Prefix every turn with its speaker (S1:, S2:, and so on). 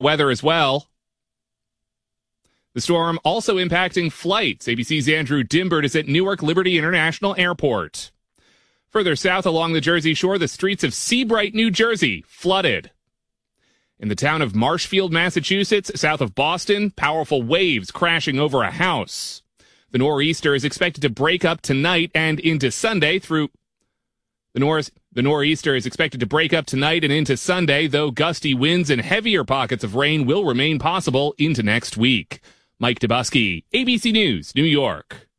S1: weather as well. The storm also impacting flights. ABC's Andrew Dimbert is at Newark Liberty International Airport. Further south along the Jersey Shore, the streets of Seabright, New Jersey, flooded. In the town of Marshfield, Massachusetts, south of Boston, powerful waves crashing over a house. The nor'easter is expected to break up tonight and into Sunday through... The nor'easter is expected to break up tonight and into Sunday, though gusty winds and heavier pockets of rain will remain possible into next week. Mike Dubusky, ABC News, New York.